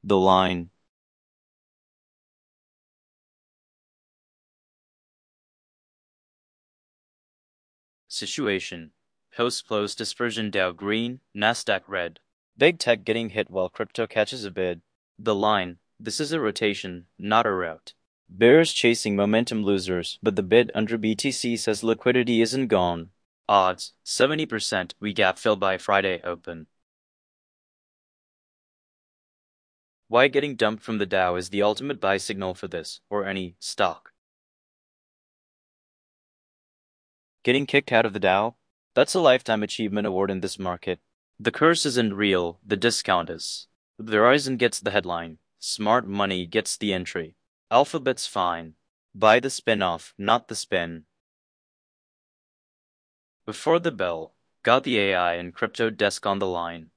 The line. Situation. Post-close dispersion Dow green, Nasdaq red. Big tech getting hit while crypto catches a bid. The line. This is a rotation, not a rout. Bears chasing momentum losers, but the bid under BTC says liquidity isn't gone. Odds, 70% we gap fill by Friday open. Why getting dumped from the Dow is the ultimate buy signal for this, or any, stock. Getting kicked out of the Dow? That's a lifetime achievement award in this market. The curse isn't real, the discount is. Verizon gets the headline. Smart money gets the entry. Alphabet's fine. Buy the spin-off, not the spin. Before the bell, got the AI and crypto desk on the line.